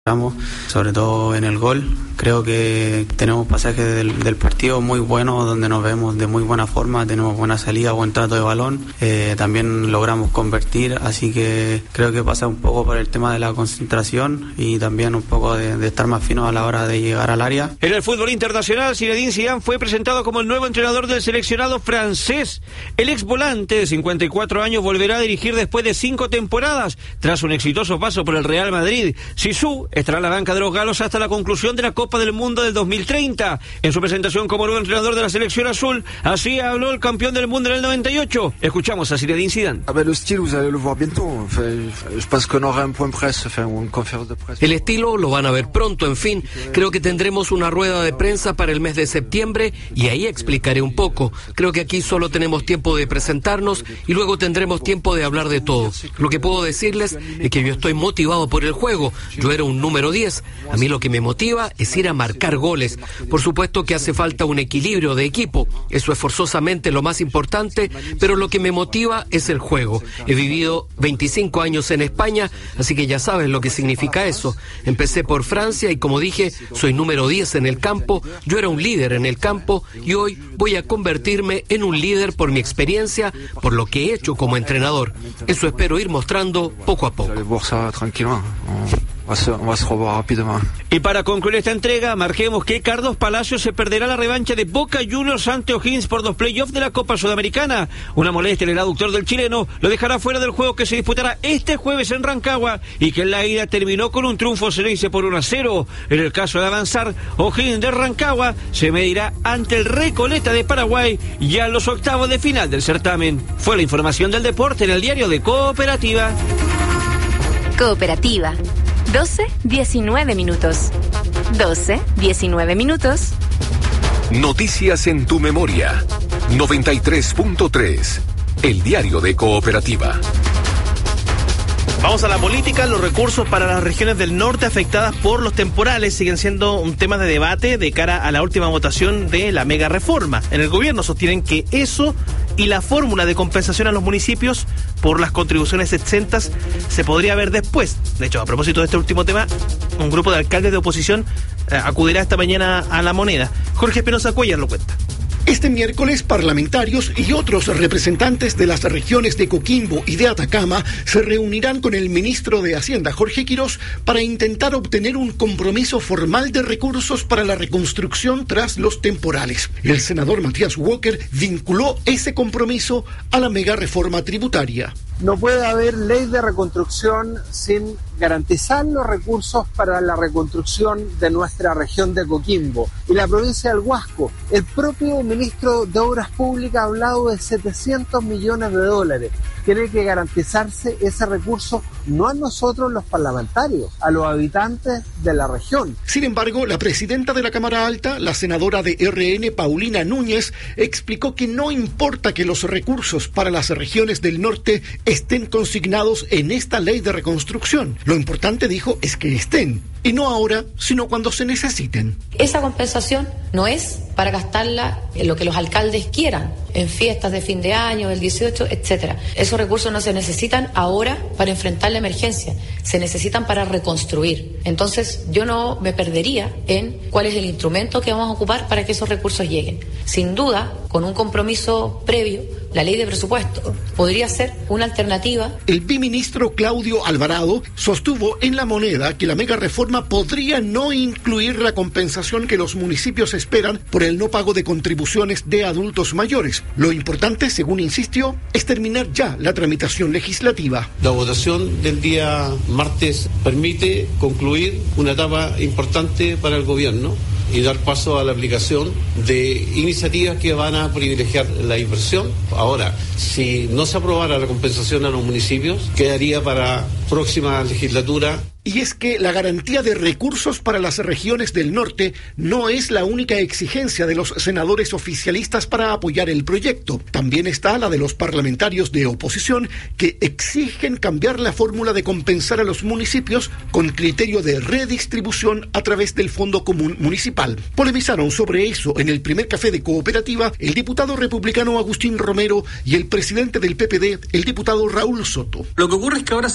Sobre todo en el gol. Creo que tenemos pasajes del partido muy buenos, donde nos vemos de muy buena forma, tenemos buena salida, buen trato de balón, también logramos convertir, así que creo que pasa un poco por el tema de la concentración y también un poco de estar más fino a la hora de llegar al área. En el fútbol internacional, Zinedine Zidane fue presentado como el nuevo entrenador del seleccionado francés. El ex volante de 54 años volverá a dirigir después de 5 temporadas, tras un exitoso paso por el Real Madrid. Zizou estará en la banca de los galos hasta la conclusión de la Copa del Mundo del 2030. En su presentación como nuevo entrenador de la selección azul, así habló el campeón del mundo en el 98. Escuchamos a Zinedine Zidane. El estilo lo van a ver pronto, en fin. Creo que tendremos una rueda de prensa para el mes de septiembre y ahí explicaré un poco. Creo que aquí solo tenemos tiempo de presentarnos y luego tendremos tiempo de hablar de todo. Lo que puedo decirles es que yo estoy motivado por el juego. Yo era un número 10. A mí lo que me motiva es ir a marcar goles. Por supuesto que hace falta un equilibrio de equipo. Eso es forzosamente lo más importante, pero lo que me motiva es el juego. He vivido 25 años en España, así que ya sabes lo que significa eso. Empecé por Francia y, como dije, soy número 10 en el campo. Yo era un líder en el campo y hoy voy a convertirme en un líder por mi experiencia, por lo que he hecho como entrenador. Eso espero ir mostrando poco a poco. Y para concluir esta entrega, marquemos que Carlos Palacios se perderá la revancha de Boca Juniors ante O'Higgins por los playoffs de la Copa Sudamericana. Una molestia en el aductor del chileno lo dejará fuera del juego que se disputará este jueves en Rancagua y que en la ida terminó con un triunfo serense por 1-0. En el caso de avanzar, O'Higgins de Rancagua se medirá ante el Recoleta de Paraguay ya en los octavos de final del certamen. Fue la información del deporte en el diario de Cooperativa. Cooperativa. 12:19 minutos. 12:19 minutos. Noticias en tu memoria. 93.3. El diario de Cooperativa. Vamos a la política. Los recursos para las regiones del norte afectadas por los temporales siguen siendo un tema de debate de cara a la última votación de la mega reforma. En el gobierno sostienen que eso y la fórmula de compensación a los municipios por las contribuciones exentas se podría ver después. De hecho, a propósito de este último tema, un grupo de alcaldes de oposición acudirá esta mañana a La Moneda. Jorge Espinosa Cuellar lo cuenta. Este miércoles, parlamentarios y otros representantes de las regiones de Coquimbo y de Atacama se reunirán con el ministro de Hacienda, Jorge Quirós, para intentar obtener un compromiso formal de recursos para la reconstrucción tras los temporales. El senador Matías Walker vinculó ese compromiso a la mega reforma tributaria. No puede haber ley de reconstrucción sin garantizar los recursos para la reconstrucción de nuestra región de Coquimbo y la provincia del Huasco. El propio ministro de Obras Públicas ha hablado de 700 millones de dólares. Tiene que garantizarse ese recurso no a nosotros los parlamentarios, a los habitantes de la región. Sin embargo, la presidenta de la Cámara Alta, la senadora de RN, Paulina Núñez, explicó que no importa que los recursos para las regiones del norte estén consignados en esta ley de reconstrucción. Lo importante, dijo, es que estén, y no ahora, sino cuando se necesiten. Esa compensación no es para gastarla en lo que los alcaldes quieran, en fiestas de fin de año, el 18, etcétera. Esos recursos no se necesitan ahora para enfrentar la emergencia, se necesitan para reconstruir. Entonces, yo no me perdería en cuál es el instrumento que vamos a ocupar para que esos recursos lleguen. Sin duda, con un compromiso previo, la ley de presupuesto podría ser una alternativa. El biministro Claudio Alvarado sostuvo en La Moneda que la mega reforma podría no incluir la compensación que los municipios esperan por el no pago de contribuciones de adultos mayores. Lo importante, según insistió, es terminar ya la tramitación legislativa. La votación del día martes permite concluir una etapa importante para el gobierno y dar paso a la aplicación de iniciativas que van a privilegiar la inversión. Ahora, si no se aprobara la compensación a los municipios, quedaría para próxima legislatura. Y es que la garantía de recursos para las regiones del norte no es la única exigencia de los senadores oficialistas para apoyar el proyecto. También está la de los parlamentarios de oposición que exigen cambiar la fórmula de compensar a los municipios con criterio de redistribución a través del Fondo Común Municipal. Polemizaron sobre eso en el primer café de Cooperativa el diputado republicano Agustín Romero y el presidente del PPD, el diputado Raúl Soto. Lo que ocurre es que ahora se les afirmó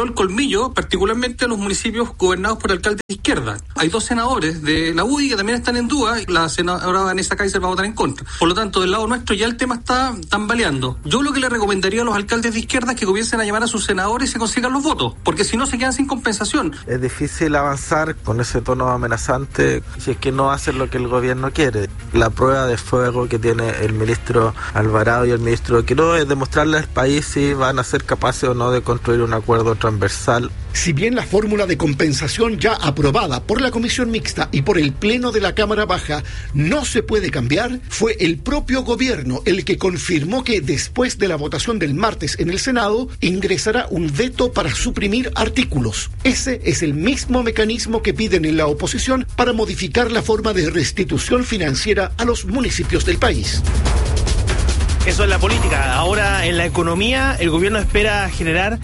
generó el colmillo, particularmente a los municipios gobernados por alcaldes de izquierda. Hay 2 senadores de la UDI que también están en duda, y la senadora Vanessa Kaiser va a votar en contra. Por lo tanto, del lado nuestro ya el tema está tambaleando. Yo lo que le recomendaría a los alcaldes de izquierda es que comiencen a llamar a sus senadores y se consigan los votos, porque si no se quedan sin compensación. Es difícil avanzar con ese tono amenazante si es que no hacen lo que el gobierno quiere. La prueba de fuego que tiene el ministro Alvarado y el ministro Quiroga es demostrarle al país si van a ser capaces o no de construir un acuerdo transversal. Si bien la fórmula de compensación ya aprobada por la Comisión Mixta y por el Pleno de la Cámara Baja no se puede cambiar, fue el propio gobierno el que confirmó que después de la votación del martes en el Senado ingresará un veto para suprimir artículos. Ese es el mismo mecanismo que piden en la oposición para modificar la forma de restitución financiera a los municipios del país. Eso es la política. Ahora, en la economía, el gobierno espera generar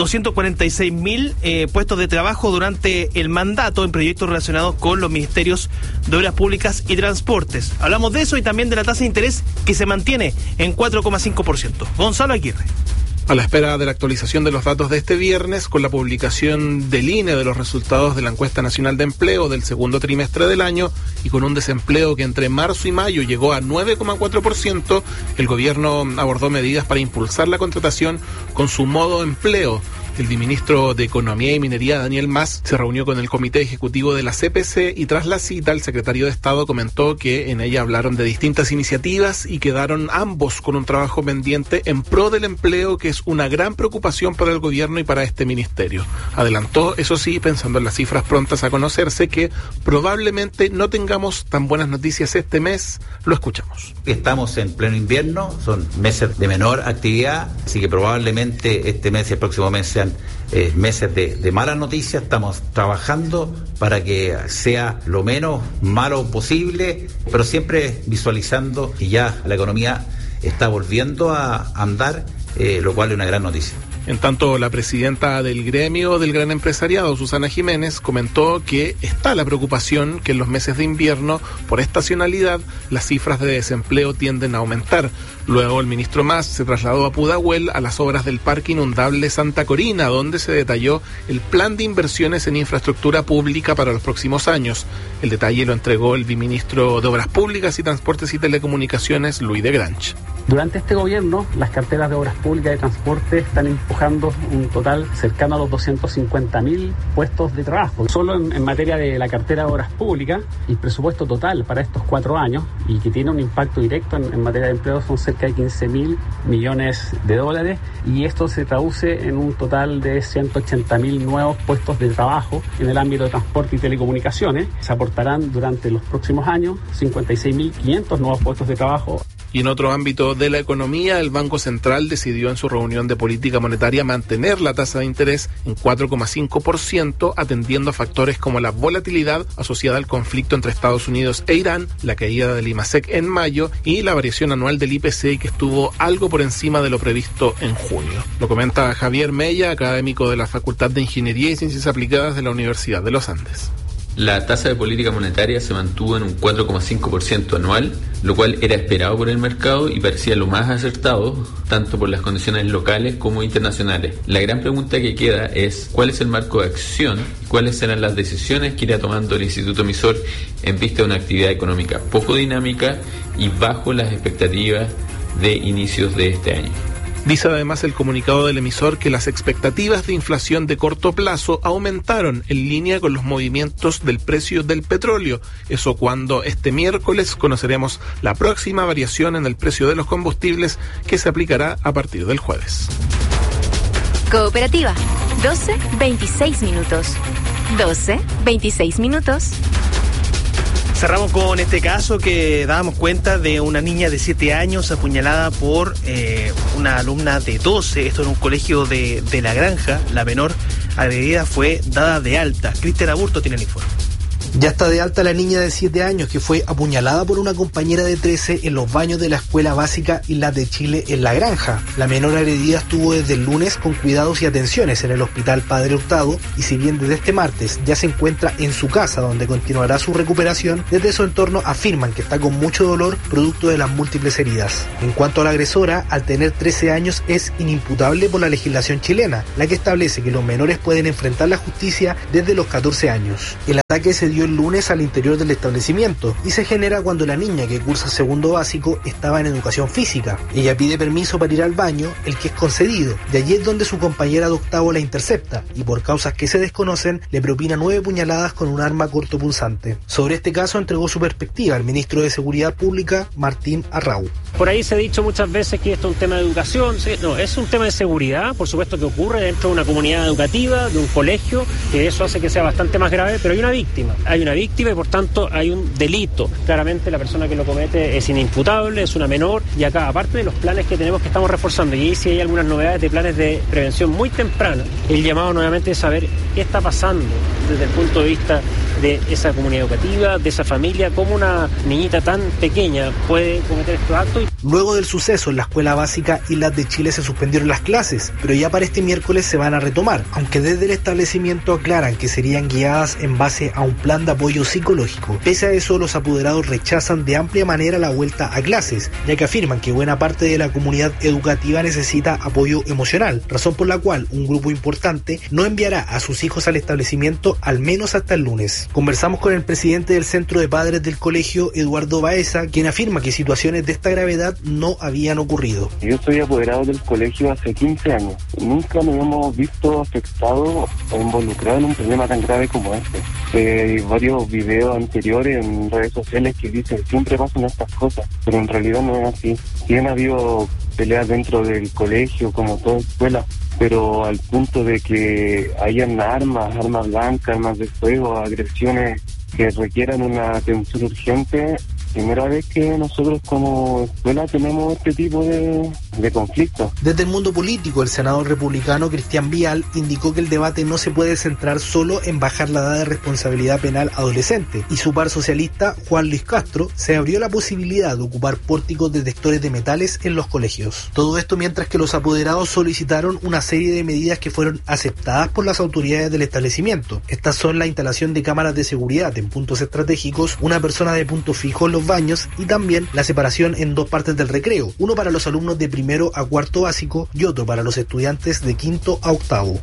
246.000 puestos de trabajo durante el mandato en proyectos relacionados con los ministerios de Obras Públicas y Transportes. Hablamos de eso y también de la tasa de interés que se mantiene en 4,5%. Gonzalo Aguirre. A la espera de la actualización de los datos de este viernes, con la publicación del INE de los resultados de la Encuesta Nacional de Empleo del segundo trimestre del año y con un desempleo que entre marzo y mayo llegó a 9,4%, el gobierno abordó medidas para impulsar la contratación con su modo empleo. El viceministro de Economía y Minería, Daniel Mas, se reunió con el comité ejecutivo de la CPC y tras la cita, el secretario de Estado comentó que en ella hablaron de distintas iniciativas y quedaron ambos con un trabajo pendiente en pro del empleo, que es una gran preocupación para el gobierno y para este ministerio. Adelantó, eso sí, pensando en las cifras prontas a conocerse, que probablemente no tengamos tan buenas noticias este mes. Lo escuchamos. Estamos en pleno invierno, son meses de menor actividad, así que probablemente este mes y el próximo mes sean meses de malas noticias. Estamos trabajando para que sea lo menos malo posible, pero siempre visualizando que ya la economía está volviendo a andar, lo cual es una gran noticia. En tanto, la presidenta del gremio del gran empresariado, Susana Jiménez, comentó que está la preocupación que en los meses de invierno, por estacionalidad, las cifras de desempleo tienden a aumentar. Luego, el ministro Mas se trasladó a Pudahuel a las obras del Parque Inundable Santa Corina, donde se detalló el plan de inversiones en infraestructura pública para los próximos años. El detalle lo entregó el viceministro de Obras Públicas y Transportes y Telecomunicaciones, Luis de Granch. Durante este gobierno, las carteras de Obras Públicas y Transporte están empujando un total cercano a los 250.000 puestos de trabajo. Solo en materia de la cartera de Obras Públicas, el presupuesto total para estos 4 años, y que tiene un impacto directo en materia de empleo, son cerca de 15.000 millones de dólares, y esto se traduce en un total de 180.000 nuevos puestos de trabajo en el ámbito de transporte y telecomunicaciones. Se aportarán durante los próximos años 56.500 nuevos puestos de trabajo. Y en otro ámbito de la economía, el Banco Central decidió en su reunión de política monetaria mantener la tasa de interés en 4,5%, atendiendo a factores como la volatilidad asociada al conflicto entre Estados Unidos e Irán, la caída del IMASEC en mayo y la variación anual del IPC, que estuvo algo por encima de lo previsto en junio. Lo comenta Javier Mella, académico de la Facultad de Ingeniería y Ciencias Aplicadas de la Universidad de los Andes. La tasa de política monetaria se mantuvo en un 4,5% anual, lo cual era esperado por el mercado y parecía lo más acertado, tanto por las condiciones locales como internacionales. La gran pregunta que queda es ¿cuál es el marco de acción? ¿Cuáles serán las decisiones que irá tomando el Instituto Emisor en vista de una actividad económica poco dinámica y bajo las expectativas de inicios de este año? Dice además el comunicado del emisor que las expectativas de inflación de corto plazo aumentaron en línea con los movimientos del precio del petróleo. Eso cuando este miércoles conoceremos la próxima variación en el precio de los combustibles, que se aplicará a partir del jueves. Cooperativa, 12:26 minutos. 12:26 minutos. Cerramos con este caso que dábamos cuenta de una niña de 7 años apuñalada por una alumna de 12. Esto en un colegio de La Granja. La menor agredida fue dada de alta. Cristian Aburto tiene el informe. Ya está de alta la niña de 7 años que fue apuñalada por una compañera de 13 en los baños de la escuela básica Islas de Chile en La Granja. La menor agredida estuvo desde el lunes con cuidados y atenciones en el hospital Padre Hurtado y si bien desde este martes ya se encuentra en su casa donde continuará su recuperación, desde su entorno afirman que está con mucho dolor producto de las múltiples heridas. En cuanto a la agresora, al tener 13 años es inimputable por la legislación chilena, la que establece que los menores pueden enfrentar la justicia desde los 14 años. El ataque se dio el lunes al interior del establecimiento y se genera cuando la niña que cursa segundo básico estaba en educación física. Ella pide permiso para ir al baño, el que es concedido, y allí es donde su compañera de octavo la intercepta y por causas que se desconocen le propina 9 puñaladas con un arma cortopunzante. Sobre este caso entregó su perspectiva el ministro de Seguridad Pública, Martín Arrau. Por ahí se ha dicho muchas veces que esto es un tema de educación, no, es un tema de seguridad, por supuesto que ocurre dentro de una comunidad educativa, de un colegio, que eso hace que sea bastante más grave, pero hay una víctima y por tanto hay un delito. Claramente la persona que lo comete es inimputable, es una menor y acá, aparte de los planes que tenemos que estamos reforzando, y ahí sí hay algunas novedades de planes de prevención muy temprana, el llamado nuevamente es saber qué está pasando desde el punto de vista de esa comunidad educativa, de esa familia, cómo una niñita tan pequeña puede cometer estos actos. Luego del suceso en la escuela básica Islas de Chile se suspendieron las clases, pero ya para este miércoles se van a retomar, aunque desde el establecimiento aclaran que serían guiadas en base a un plan de apoyo psicológico. Pese a eso, los apoderados rechazan de amplia manera la vuelta a clases, ya que afirman que buena parte de la comunidad educativa necesita apoyo emocional, razón por la cual un grupo importante no enviará a sus hijos al establecimiento al menos hasta el lunes. Conversamos con el presidente del Centro de Padres del colegio, Eduardo Baeza, quien afirma que situaciones de esta gravedad no habían ocurrido. Yo soy apoderado del colegio hace 15 años. Nunca nos hemos visto afectados o involucrados en un problema tan grave como este. Hay varios videos anteriores en redes sociales que dicen siempre pasan estas cosas, pero en realidad no es así. Bien ha habido peleas dentro del colegio, como toda escuela, pero al punto de que hayan armas blancas, armas de fuego, agresiones que requieran una atención urgente, primera vez que nosotros como escuela tenemos este tipo de conflictos. Desde el mundo político, el senador republicano Cristian Vial indicó que el debate no se puede centrar solo en bajar la edad de responsabilidad penal adolescente, y su par socialista, Juan Luis Castro, se abrió la posibilidad de ocupar pórticos detectores de metales en los colegios. Todo esto mientras que los apoderados solicitaron una serie de medidas que fueron aceptadas por las autoridades del establecimiento. Estas son la instalación de cámaras de seguridad en puntos estratégicos, una persona de punto fijo en los baños y también la separación en 2 partes del recreo, uno para los alumnos de primero a cuarto básico y otro para los estudiantes de quinto a octavo.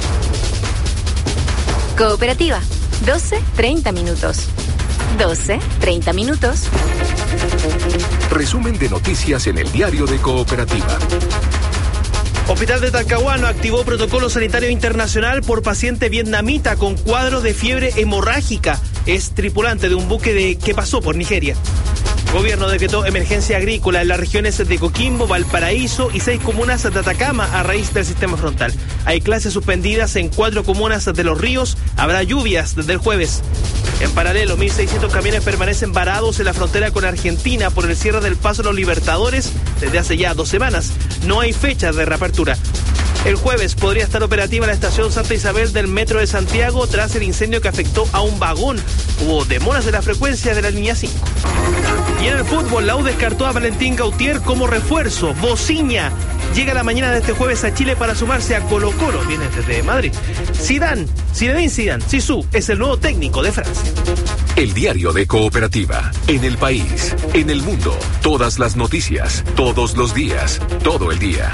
Cooperativa, 12:30 minutos. 12:30 minutos. Resumen de noticias en el diario de Cooperativa. Hospital de Talcahuano activó protocolo sanitario internacional por paciente vietnamita con cuadro de fiebre hemorrágica. Es tripulante de un buque que pasó por Nigeria. Gobierno decretó emergencia agrícola en las regiones de Coquimbo, Valparaíso y 6 comunas de Atacama a raíz del sistema frontal. Hay clases suspendidas en 4 comunas de Los Ríos. Habrá lluvias desde el jueves. En paralelo, 1.600 camiones permanecen varados en la frontera con Argentina por el cierre del paso a los Libertadores desde hace ya 2 semanas. No hay fecha de reapertura. El jueves podría estar operativa la estación Santa Isabel del Metro de Santiago tras el incendio que afectó a un vagón. Hubo demoras de la frecuencia de la línea 5. Y en el fútbol, la U descartó a Valentín Gautier como refuerzo. Bociña llega la mañana de este jueves a Chile para sumarse a Colo-Colo. Viene desde Madrid. Zinedine Zidane, Zizou, es el nuevo técnico de Francia. El diario de Cooperativa. En el país, en el mundo. Todas las noticias, todos los días, todo el día.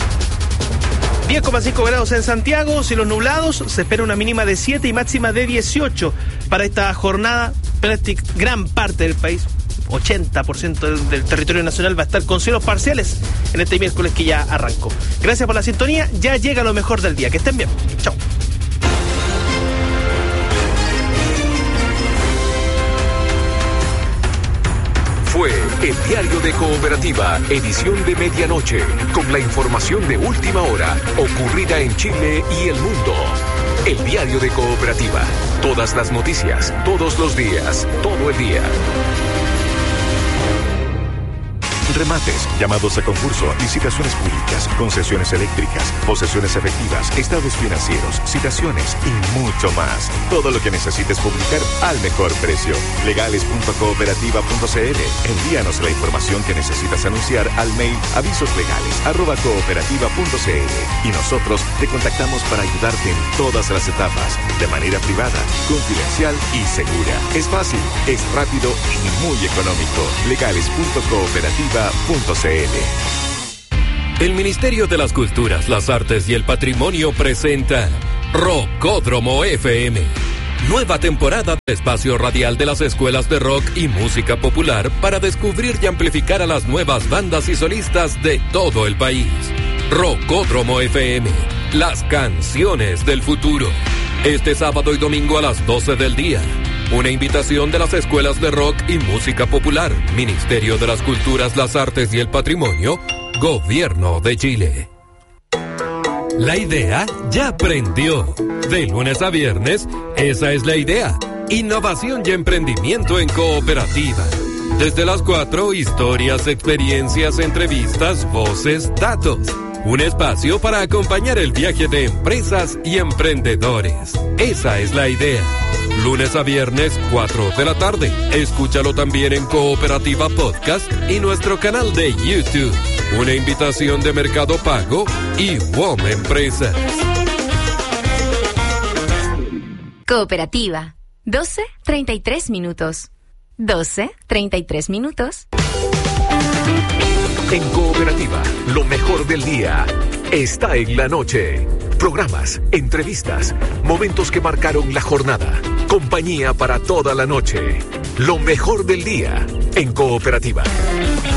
10,5 grados en Santiago, cielos nublados, se espera una mínima de 7 y máxima de 18 para esta jornada. Gran parte del país, 80% del territorio nacional va a estar con cielos parciales en este miércoles que ya arrancó. Gracias por la sintonía, ya llega lo mejor del día, que estén bien, chao. Fue el diario de Cooperativa, edición de medianoche, con la información de última hora ocurrida en Chile y el mundo. El diario de Cooperativa, todas las noticias, todos los días, todo el día. remates, llamados a concurso, licitaciones públicas, concesiones eléctricas, posesiones efectivas, estados financieros, citaciones y mucho más. Todo lo que necesites publicar al mejor precio. Legales.cooperativa.cl. Envíanos la información que necesitas anunciar al mail avisoslegales@cooperativa.cl y nosotros te contactamos para ayudarte en todas las etapas, de manera privada, confidencial y segura. Es fácil, es rápido y muy económico. Legales.cooperativa.cl. El Ministerio de las Culturas, las Artes y el Patrimonio presenta Rockódromo FM. Nueva temporada de espacio radial de las escuelas de rock y música popular para descubrir y amplificar a las nuevas bandas y solistas de todo el país. Rockódromo FM, las canciones del futuro. Este sábado y domingo a las 12 del día. Una invitación de las escuelas de rock y música popular, Ministerio de las Culturas, las Artes y el Patrimonio, Gobierno de Chile. La idea ya prendió. De lunes a viernes, esa es la idea. Innovación y emprendimiento en cooperativa. Desde las 4, historias, experiencias, entrevistas, voces, datos. Un espacio para acompañar el viaje de empresas y emprendedores. Esa es la idea. Lunes a viernes, 4 de la tarde. Escúchalo también en Cooperativa Podcast y nuestro canal de YouTube. Una invitación de Mercado Pago y WOM Empresas. Cooperativa. 12:33 minutos. 12:33 minutos. En Cooperativa, lo mejor del día está en la noche. Programas, entrevistas, momentos que marcaron la jornada. Compañía para toda la noche. Lo mejor del día en Cooperativa.